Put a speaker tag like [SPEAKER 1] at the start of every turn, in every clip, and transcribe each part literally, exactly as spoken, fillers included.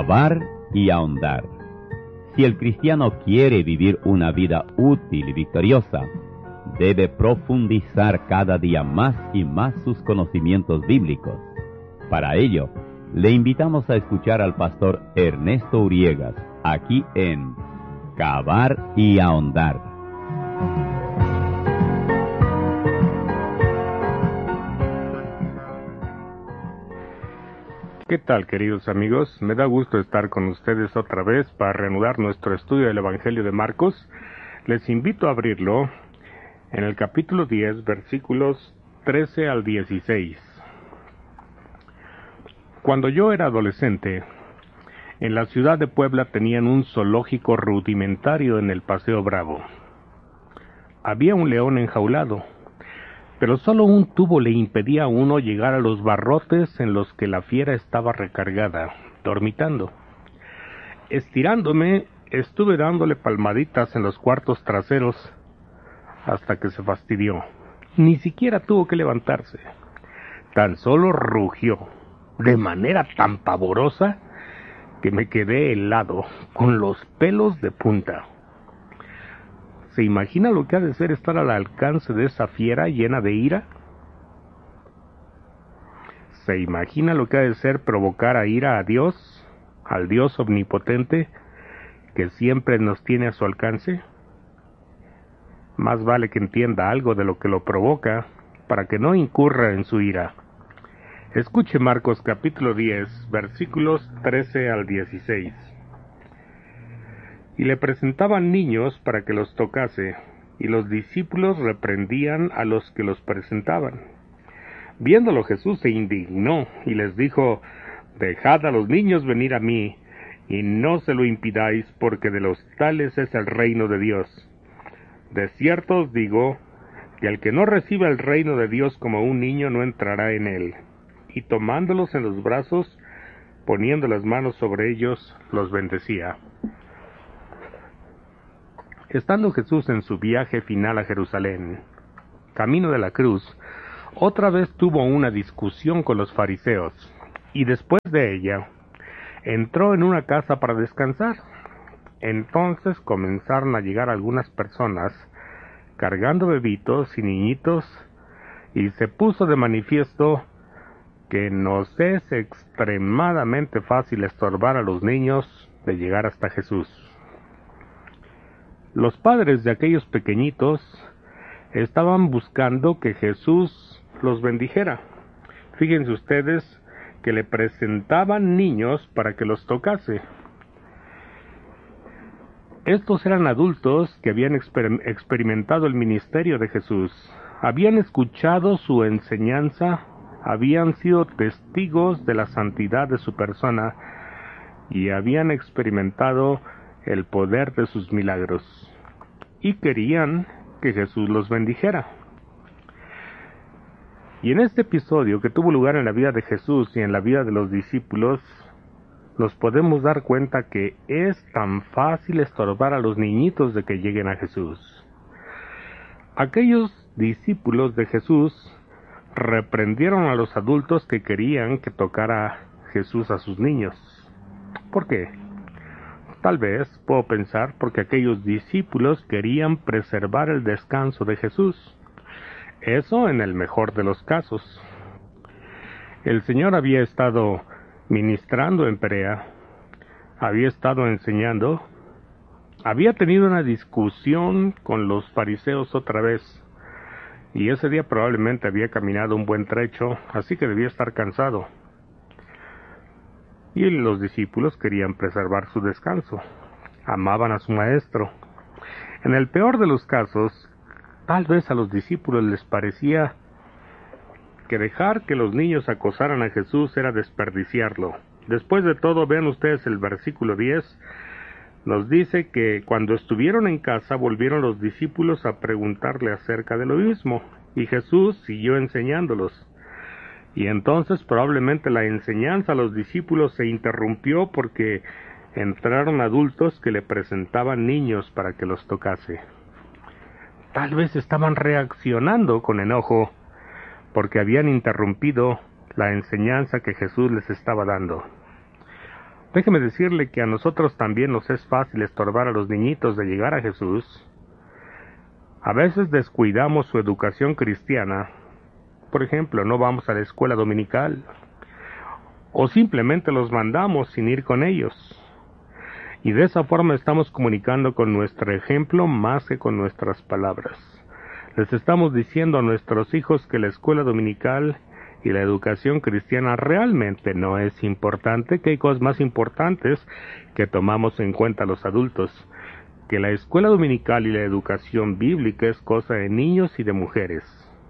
[SPEAKER 1] Cavar y ahondar. Si el cristiano quiere vivir una vida útil y victoriosa, debe profundizar cada día más y más sus conocimientos bíblicos. Para ello, le invitamos a escuchar al pastor Ernesto Uriegas, aquí en Cavar y ahondar.
[SPEAKER 2] ¿Qué tal, queridos amigos? Me da gusto estar con ustedes otra vez para reanudar nuestro estudio del Evangelio de Marcos. Les invito a abrirlo en el capítulo diez, versículos trece al dieciséis. Cuando yo era adolescente, en la ciudad de Puebla tenían un zoológico rudimentario en el Paseo Bravo. Había un león enjaulado, pero solo un tubo le impedía a uno llegar a los barrotes en los que la fiera estaba recargada, dormitando. Estirándome, estuve dándole palmaditas en los cuartos traseros hasta que se fastidió. Ni siquiera tuvo que levantarse. Tan solo rugió, de manera tan pavorosa que me quedé helado, con los pelos de punta. ¿Se imagina lo que ha de ser estar al alcance de esa fiera llena de ira? ¿Se imagina lo que ha de ser provocar a ira a Dios, al Dios omnipotente, que siempre nos tiene a su alcance? Más vale que entienda algo de lo que lo provoca, para que no incurra en su ira. Escuche Marcos capítulo diez, versículos trece al dieciséis. Y le presentaban niños para que los tocase, y los discípulos reprendían a los que los presentaban. Viéndolo Jesús se indignó, y les dijo: Dejad a los niños venir a mí, y no se lo impidáis, porque de los tales es el reino de Dios. De cierto os digo, que el que no reciba el reino de Dios como un niño no entrará en él. Y tomándolos en los brazos, poniendo las manos sobre ellos, los bendecía. Estando Jesús en su viaje final a Jerusalén, camino de la cruz, otra vez tuvo una discusión con los fariseos, y después de ella, entró en una casa para descansar. Entonces comenzaron a llegar algunas personas, cargando bebitos y niñitos, y se puso de manifiesto que nos es extremadamente fácil estorbar a los niños de llegar hasta Jesús. Los padres de aquellos pequeñitos estaban buscando que Jesús los bendijera. Fíjense ustedes que le presentaban niños para que los tocase. Estos eran adultos que habían exper- experimentado el ministerio de Jesús, habían escuchado su enseñanza, habían sido testigos de la santidad de su persona y habían experimentado el poder de sus milagros, y querían que Jesús los bendijera. Y en este episodio que tuvo lugar en la vida de Jesús y en la vida de los discípulos, nos podemos dar cuenta que es tan fácil estorbar a los niñitos de que lleguen a Jesús. Aquellos discípulos de Jesús reprendieron a los adultos que querían que tocara Jesús a sus niños. ¿Por qué? Tal vez puedo pensar porque aquellos discípulos querían preservar el descanso de Jesús. Eso en el mejor de los casos. El Señor había estado ministrando en Perea, había estado enseñando, había tenido una discusión con los fariseos otra vez, y ese día probablemente había caminado un buen trecho, así que debía estar cansado. Y los discípulos querían preservar su descanso, amaban a su maestro. En el peor de los casos, tal vez a los discípulos les parecía que dejar que los niños acosaran a Jesús era desperdiciarlo. Después de todo, vean ustedes el versículo diez, nos dice que cuando estuvieron en casa volvieron los discípulos a preguntarle acerca de lo mismo, y Jesús siguió enseñándolos. Y entonces probablemente la enseñanza a los discípulos se interrumpió porque entraron adultos que le presentaban niños para que los tocase. Tal vez estaban reaccionando con enojo porque habían interrumpido la enseñanza que Jesús les estaba dando. Déjeme decirle que a nosotros también nos es fácil estorbar a los niñitos de llegar a Jesús. A veces descuidamos su educación cristiana. Por ejemplo, no vamos a la escuela dominical. O simplemente los mandamos sin ir con ellos. Y de esa forma estamos comunicando con nuestro ejemplo más que con nuestras palabras. Les estamos diciendo a nuestros hijos que la escuela dominical y la educación cristiana realmente no es importante, que hay cosas más importantes que tomamos en cuenta los adultos, que la escuela dominical y la educación bíblica es cosa de niños y de mujeres.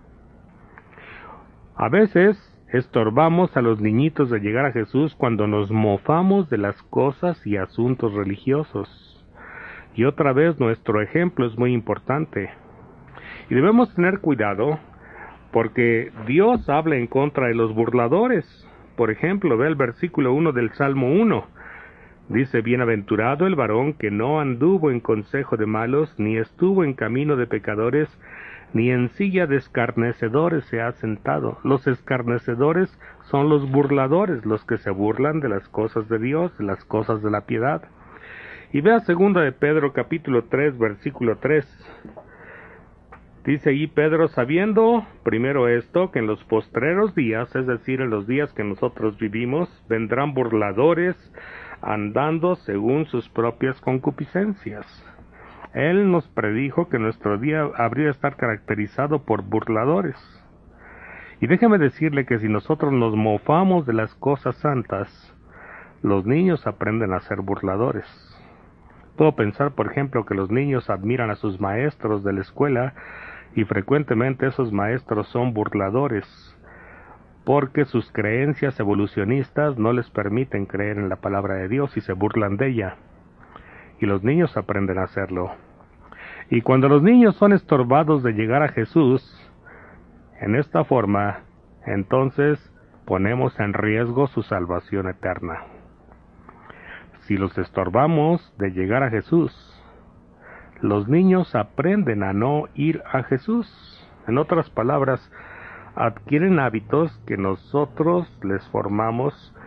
[SPEAKER 2] A veces estorbamos a los niñitos de llegar a Jesús cuando nos mofamos de las cosas y asuntos religiosos. Y otra vez nuestro ejemplo es muy importante. Y debemos tener cuidado porque Dios habla en contra de los burladores. Por ejemplo, ve el versículo uno del Salmo uno. Dice, bienaventurado el varón que no anduvo en consejo de malos, ni estuvo en camino de pecadores, ni en silla de escarnecedores se ha sentado. Los escarnecedores son los burladores, los que se burlan de las cosas de Dios, de las cosas de la piedad. Y vea segunda de Pedro capítulo tres, versículo tres. Dice ahí Pedro, sabiendo primero esto, que en los postreros días, es decir, en los días que nosotros vivimos, vendrán burladores andando según sus propias concupiscencias. Él nos predijo que nuestro día habría de estar caracterizado por burladores. Y déjeme decirle que si nosotros nos mofamos de las cosas santas, los niños aprenden a ser burladores. Puedo pensar, por ejemplo, que los niños admiran a sus maestros de la escuela y frecuentemente esos maestros son burladores, porque sus creencias evolucionistas no les permiten creer en la palabra de Dios y se burlan de ella. Y los niños aprenden a hacerlo. Y cuando los niños son estorbados de llegar a Jesús, en esta forma, entonces ponemos en riesgo su salvación eterna. Si los estorbamos de llegar a Jesús, los niños aprenden a no ir a Jesús. En otras palabras, adquieren hábitos que nosotros les formamos